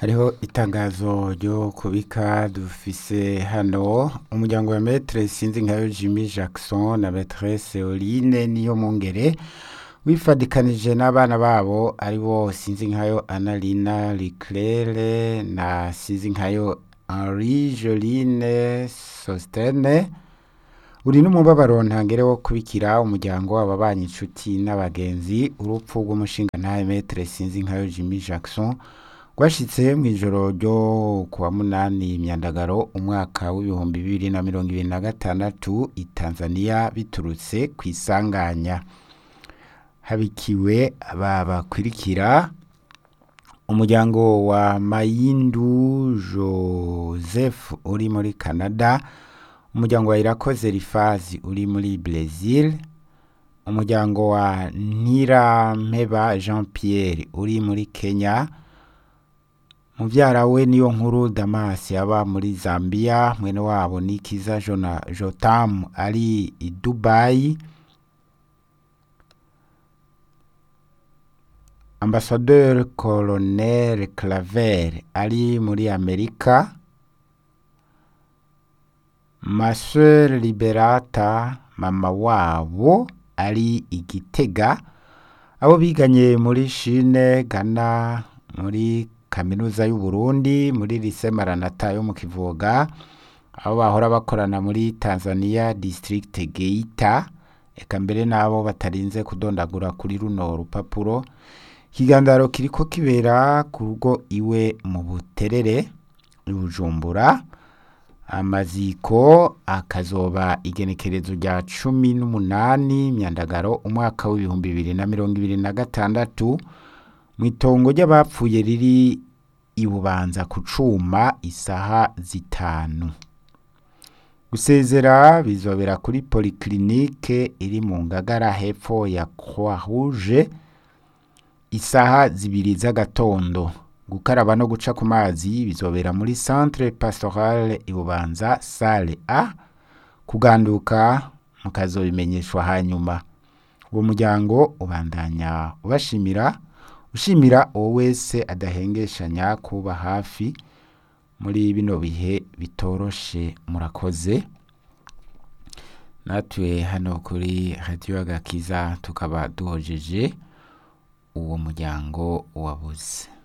Hariho itangazo ryo kubika dufise hano umuryango wa Maître Sinzinkayo Jimmy Jackson na Maîtresse Oline Niyomwungere wifadikanije n'abana babo aribo Sinzinkayo Annalina Leclerc na Sinzinkayo Henri Joline Sostene uri n'umubabaro ntangere wo kubikira umuryango w'ababanyi inshuti n'abagenzi urupfu rw'umushingantahe Maître Sinzinkayo Jimmy Jackson rwashitse mw'ijoro ryo kuwa munani Myandagaro umwaka w'ibihumbi 2026 i Tanzania biturutse kw'isanganya. Habikiwe aba bakurikira: umuryango wa Mayindu Joseph uri muri Canada, umuryango wa Irakoze Rifazi uri muri Brazil, umuryango wa Ntirampeba Jean Pierre uri muri Kenya, muvyara we Niyonkuru Damas aba muri Zambia, mwene wabo Nikiza Jotam ari i Dubai, Ambassadeur Colonel Claver ari muri Amerika, ma sœur Liberata mama wabo ari i Gitega, abo biganye muri Chine, Ghana, muri Kaminuza y'u Burundi, muri Lycée Maranatha yo mu Kivoga, abo bahora bakorana muri Tanzania District Geita, eka mbere nabo batarinze kudondagura kuri runo rupapuro. Ikigandaro kiriko kibera ku rugo iwe mu Buterere i Bujumbura. Amaziko akazoba igenekerezo rya 18 Myandagaro umwaka w'ibihumbi 2026 mw'itongo ry'abapfuye riri i Bubanza ku Cuma isaha 5. Gusezera bizobera kuri polyclinique iri mu Ngagara hepfo ya Croix Rouge isaha 2 z'agatondo. Gukaraba no guca ku mazi bizobera muri Centre Pastoral i Bubanza Salle A. Kuganduka mukazobimenyeshwa hanyuma. Uwo muryango ubandanya ushimira uwo wese adahengeshanya kuba hafi muri bino bihe bitoroshe. Murakoze. Natwe hano kuri Radio Agakiza tukaba duhojeje uwo muryango wabuze.